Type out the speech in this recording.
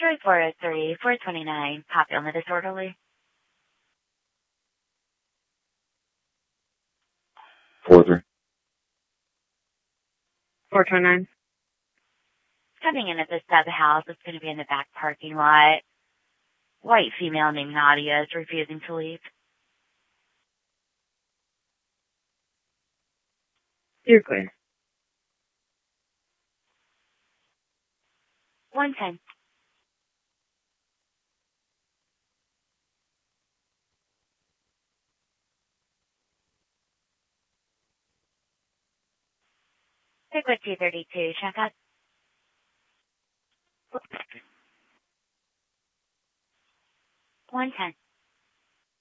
Detroit 403, 429, copy on the disorderly. 4-3. 429. Coming in at this side of the house, it's going to be in the back parking lot. White female named Nadia is refusing to leave. You're clear. 110. Liquid 232, check out. 110.